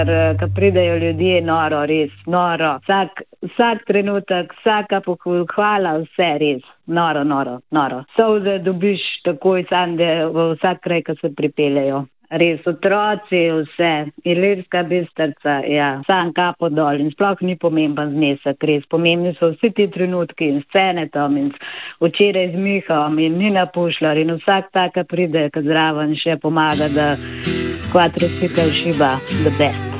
Ko pridejo ljudje, noro, res, noro. Vsak trenutek, vsaka pohvala, vse res. Noro, noro, noro. Solze dobiš takoj sam, da v vsak kraj, ko se pripeljejo. Res, otroci, vse. Ilirska Bistrica, ja, sam kapo dol in sploh ni pomemben znesek, res. Pomembni so vsi ti trenutki in scene tam in včeraj z Mihom in Nina Pušlar in vsak taka pride, ko zraven še pomaga, da Quattro Stickle Shiba, the best.